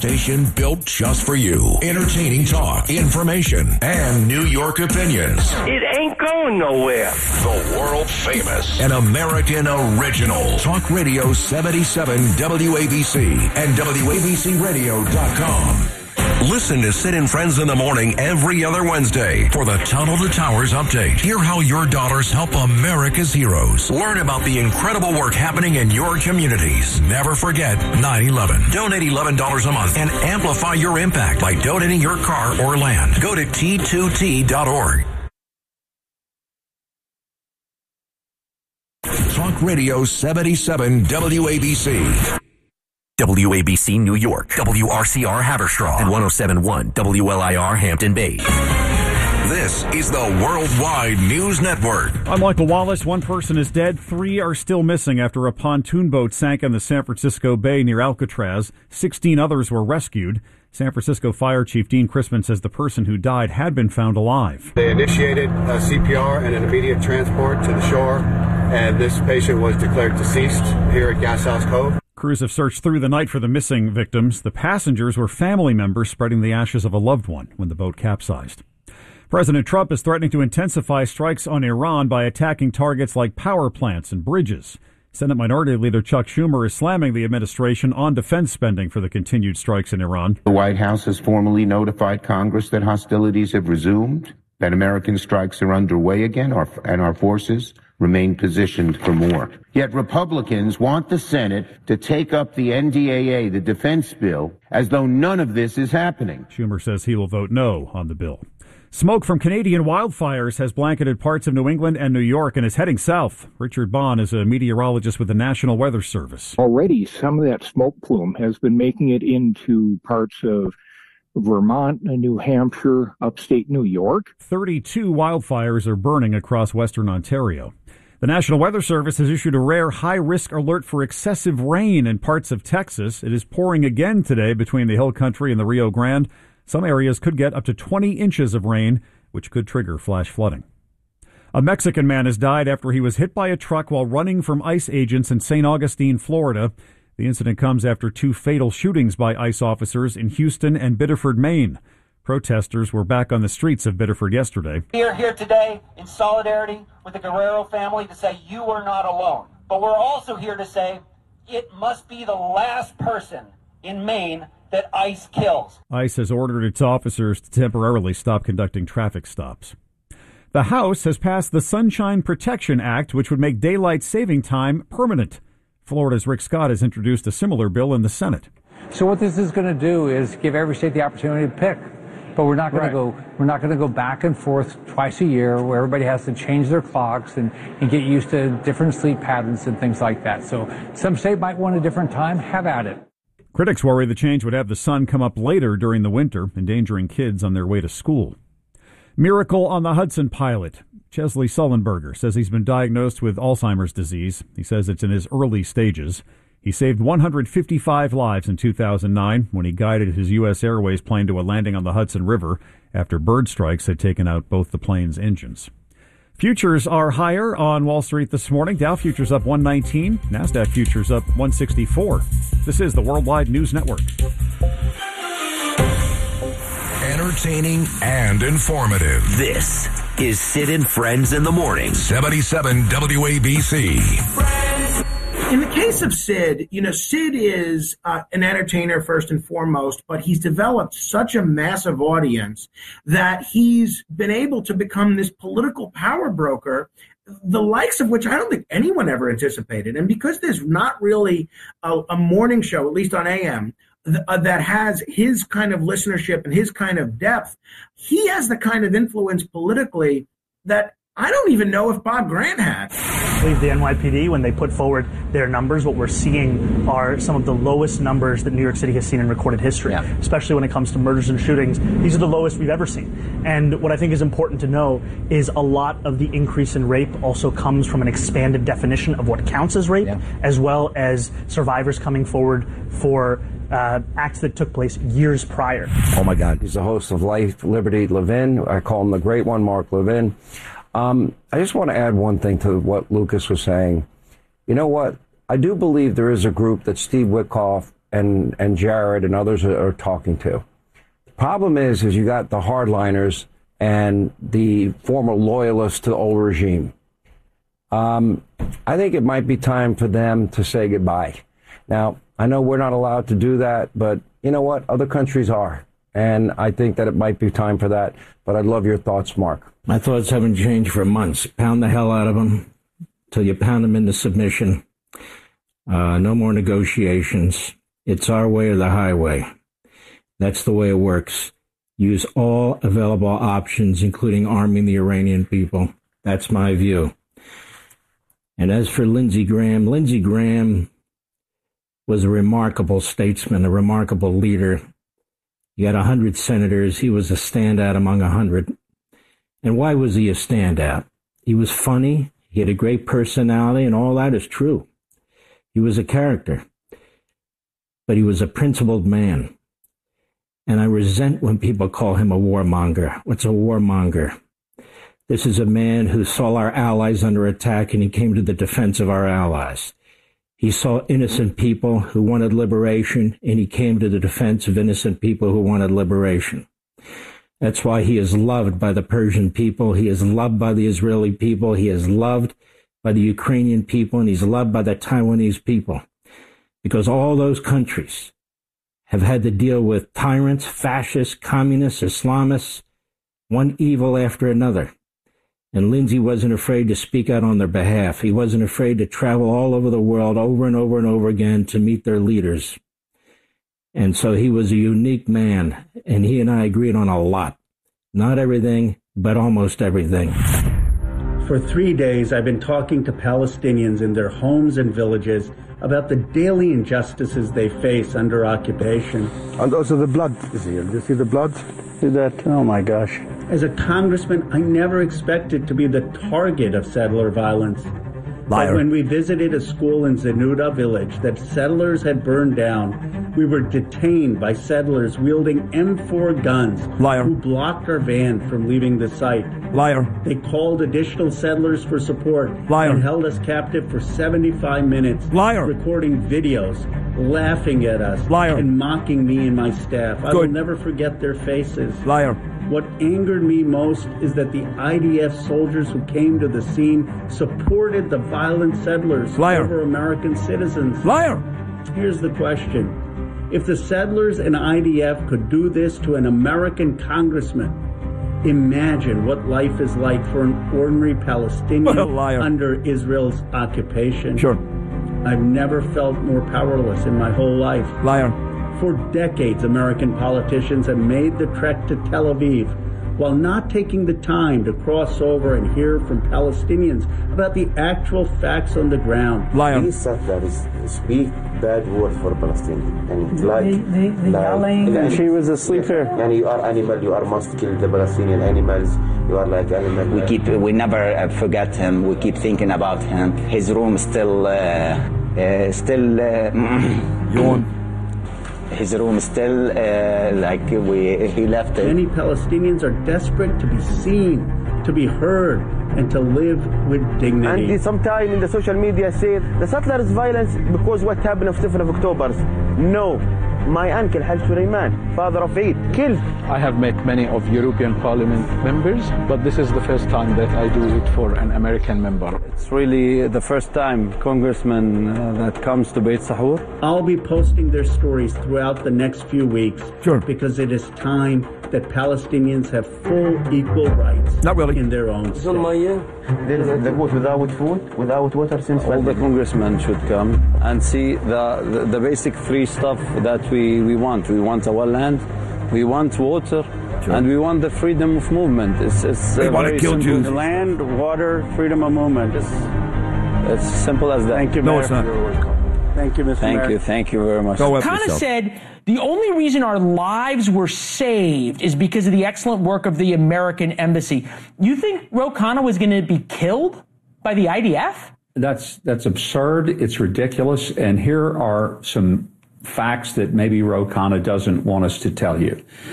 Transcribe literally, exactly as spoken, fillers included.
station built just for you. Entertaining talk, information, and New York opinions. It ain't going nowhere. The world famous and American original. Talk Radio seventy-seven W A B C and W A B C radio dot com. Listen to Sid and Friends in the Morning every other Wednesday for the Tunnel to Towers update. Hear how your dollars help America's heroes. Learn about the incredible work happening in your communities. Never forget nine eleven. Donate eleven dollars a month and amplify your impact by donating your car or land. Go to T two T dot org. Talk Radio seventy-seven W A B C. W A B C New York, W R C R Haverstraw, and one oh seven point one W L I R Hampton Bays. This is the Worldwide News Network. I'm Michael Wallace. One person is dead. Three are still missing after a pontoon boat sank in the San Francisco Bay near Alcatraz. Sixteen others were rescued. San Francisco Fire Chief Dean Chrisman says the person who died had been found alive. They initiated a C P R and an immediate transport to the shore, and this patient was declared deceased here at Gas House Cove. Crews have searched through the night for the missing victims. The passengers were family members spreading the ashes of a loved one when the boat capsized. President Trump is threatening to intensify strikes on Iran by attacking targets like power plants and bridges. Senate Minority Leader Chuck Schumer is slamming the administration on defense spending for the continued strikes in Iran. The White House has formally notified Congress that hostilities have resumed, that American strikes are underway again, and our forces remain positioned for more. Yet Republicans want the Senate to take up the N D A A, the defense bill, as though none of this is happening. Schumer says he will vote no on the bill. Smoke from Canadian wildfires has blanketed parts of New England and New York and is heading south. Richard Bond is a meteorologist with the National Weather Service. Already, some of that smoke plume has been making it into parts of Vermont, New Hampshire, upstate New York. thirty-two wildfires are burning across western Ontario. The National Weather Service has issued a rare high-risk alert for excessive rain in parts of Texas. It is pouring again today between the Hill Country and the Rio Grande. Some areas could get up to twenty inches of rain, which could trigger flash flooding. A Mexican man has died after he was hit by a truck while running from ICE agents in Saint Augustine, Florida. The incident comes after two fatal shootings by ICE officers in Houston and Biddeford, Maine. Protesters were back on the streets of Biddeford yesterday. We are here today in solidarity with the Guerrero family to say you are not alone. But we're also here to say it must be the last person in Maine that ICE kills. ICE has ordered its officers to temporarily stop conducting traffic stops. The House has passed the Sunshine Protection Act, which would make daylight saving time permanent. Florida's Rick Scott has introduced a similar bill in the Senate. So what this is going to do is give every state the opportunity to pick. But we're not going right. to go. We're not going to go back and forth twice a year, where everybody has to change their clocks and, and get used to different sleep patterns and things like that. So some state might want a different time. Have at it. Critics worry the change would have the sun come up later during the winter, endangering kids on their way to school. Miracle on the Hudson pilot. Chesley Sullenberger says he's been diagnosed with Alzheimer's disease. He says it's in his early stages. He saved one hundred fifty-five lives in two thousand nine when he guided his U S Airways plane to a landing on the Hudson River after bird strikes had taken out both the plane's engines. Futures are higher on Wall Street this morning. Dow futures up one nineteen, NASDAQ futures up one sixty-four. This is the Worldwide News Network. Entertaining and informative. This is Sid and Friends in the Morning. seventy-seven W A B C. In the case of Sid, you know, Sid is uh, an entertainer first and foremost, but he's developed such a massive audience that he's been able to become this political power broker, the likes of which I don't think anyone ever anticipated. And because there's not really a, a morning show, at least on A M, th- uh, that has his kind of listenership and his kind of depth, he has the kind of influence politically that I don't even know if Bob Grant had. I believe the N Y P D, when they put forward their numbers, what we're seeing are some of the lowest numbers that New York City has seen in recorded history, yeah. especially when it comes to murders and shootings. These are the lowest we've ever seen. And what I think is important to know is a lot of the increase in rape also comes from an expanded definition of what counts as rape, yeah. as well as survivors coming forward for Uh, acts that took place years prior. Oh, my God. He's the host of Life, Liberty, Levin. I call him the great one, Mark Levin. Um, I just want to add one thing to what Lucas was saying. You know what? I do believe there is a group that Steve Witkoff and, and Jared and others are, are talking to. The problem is, is you got the hardliners and the former loyalists to the old regime. Um, I think it might be time for them to say goodbye. Now, I know we're not allowed to do that, but you know what? Other countries are. And I think that it might be time for that. But I'd love your thoughts, Mark. My thoughts haven't changed for months. Pound the hell out of them till you pound them into submission. Uh, no more negotiations. It's our way or the highway. That's the way it works. Use all available options, including arming the Iranian people. That's my view. And as for Lindsey Graham, Lindsey Graham was a remarkable statesman, a remarkable leader. He had a hundred senators. He was a standout among a hundred. And why was he a standout? He was funny. He had a great personality, and all that is true. He was a character. But he was a principled man. And I resent when people call him a warmonger. What's a warmonger? This is a man who saw our allies under attack, and he came to the defense of our allies. He saw innocent people who wanted liberation, and he came to the defense of innocent people who wanted liberation. That's why he is loved by the Persian people. He is loved by the Israeli people. He is loved by the Ukrainian people, and he's loved by the Taiwanese people. Because all those countries have had to deal with tyrants, fascists, communists, Islamists, one evil after another. And Lindsey wasn't afraid to speak out on their behalf. He wasn't afraid to travel all over the world over and over and over again to meet their leaders. And so he was a unique man, and he and I agreed on a lot. Not everything, but almost everything. For three days, I've been talking to Palestinians in their homes and villages about the daily injustices they face under occupation. And also the blood is here. Do you see the blood? See that? Oh my gosh. As a congressman, I never expected to be the target of settler violence. Liar. But when we visited a school in Zenuda village that settlers had burned down, we were detained by settlers wielding M four guns. Liar. Who blocked our van from leaving the site. Liar. They called additional settlers for support. Liar. And held us captive for seventy-five minutes. Liar. Recording videos, laughing at us. Liar. And mocking me and my staff. I Good. will never forget their faces. Liar. What angered me most is that the I D F soldiers who came to the scene supported the violent settlers Liar. over American citizens. Liar. Here's the question. If the settlers and I D F could do this to an American congressman, imagine what life is like for an ordinary Palestinian under Israel's occupation. Sure. I've never felt more powerless in my whole life. Liar. For decades, American politicians have made the trek to Tel Aviv while not taking the time to cross over and hear from Palestinians about the actual facts on the ground. Liar. These settlers speak bad words for Palestinians. And like, they, they, they like, yelling. And she was asleep here. And you are animal, you are must kill the Palestinian animals. You are like animal. We keep, we never uh, forget him. We keep thinking about him. His room still, uh, uh, still. Uh, Yawn. His room still, uh, like we, he left it. Many Palestinians are desperate to be seen, to be heard, and to live with dignity. And sometimes in the social media say the settlers violence because what happened on seventh of October. No. My uncle, Haj Suleiman, father of Eid, killed. I have met many of European Parliament members, but this is the first time that I do it for an American member. It's really the first time congressman uh, that comes to Beit Sahur. I'll be posting their stories throughout the next few weeks. Sure. Because it is time that Palestinians have full equal rights. Not really. In their own state. There is the vote without food, without water since all the congressmen should come and see the, the, the basic three stuff that we, we want. We want our land, we want water, sure. and we want the freedom of movement. It's, it's they uh, want very to kill simple. Jews. Land, water, freedom of movement. It's, it's simple as that. Thank you, no, Mayor. it's not. You're welcome. Thank you, Mister Thank Mayor. you, thank you very much. Kind of said the only reason our lives were saved is because of the excellent work of the American embassy. You think Ro Khanna was going to be killed by the I D F? That's that's absurd. It's ridiculous. And here are some facts that maybe Ro Khanna doesn't want us to tell you.